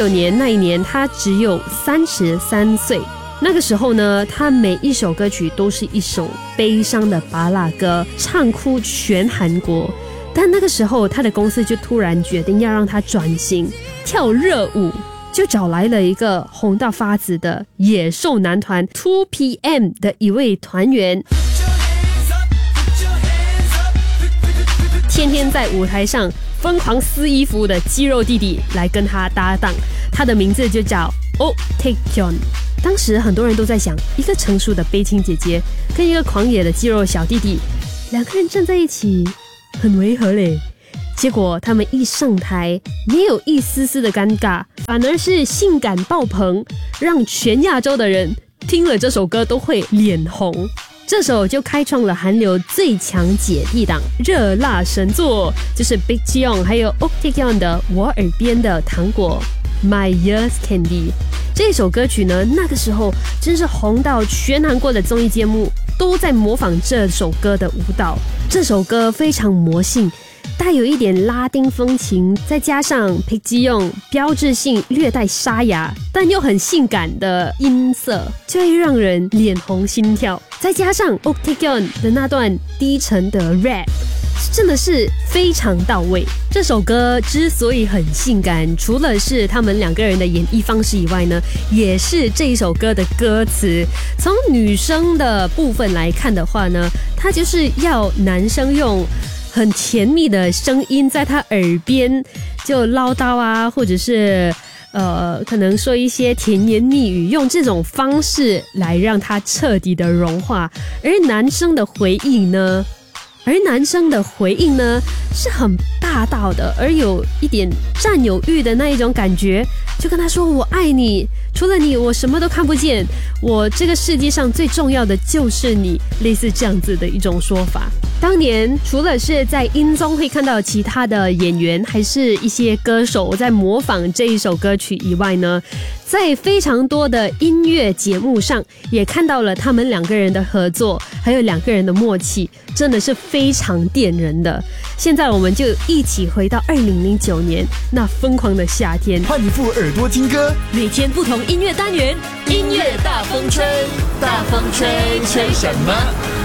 1999年那一年，他只有33岁。那个时候呢，他每一首歌曲都是一首悲伤的芭乐歌，唱哭全韩国。但那个时候，他的公司就突然决定要让他转型跳热舞，就找来了一个红到发紫的野兽男团 2PM 的一位团员，天天在舞台上疯狂撕衣服的肌肉弟弟来跟他搭档，他的名字就叫 Oh Taecyeon。当时很多人都在想，一个成熟的悲情姐姐跟一个狂野的肌肉小弟弟，两个人站在一起很违和嘞。结果他们一上台，没有一丝丝的尴尬，反而是性感爆棚，让全亚洲的人听了这首歌都会脸红。这首就开创了韩流最强姐弟档热辣神作，就是 Big Jeong 还有 Oh Taecyeon 的我耳边的糖果 My Ears Candy。 这首歌曲呢，那个时候真是红到全韩国的综艺节目都在模仿这首歌的舞蹈。这首歌非常魔性，带有一点拉丁风情，再加上 Big Jeong 标志性略带沙哑但又很性感的音色，就会让人脸红心跳。再加上 Oh Taecyeon 的那段低沉的 rap， 真的是非常到位。这首歌之所以很性感，除了是他们两个人的演绎方式以外呢，也是这一首歌的歌词。从女生的部分来看的话呢，它就是要男生用很甜蜜的声音在他耳边就唠叨啊，或者是可能说一些甜言蜜语，用这种方式来让他彻底的融化。而男生的回应呢是很霸道的，而有一点占有欲的那一种感觉，就跟他说我爱你，除了你我什么都看不见，我这个世界上最重要的就是你，类似这样子的一种说法。当年除了是在音综会看到其他的演员还是一些歌手在模仿这一首歌曲以外呢，在非常多的音乐节目上也看到了他们两个人的合作，还有两个人的默契，真的是非常电人的。现在我们就一起回到2009年那疯狂的夏天， 换一副耳朵听歌， 每天不同音乐单元，音乐大风吹，大风吹，吹什么？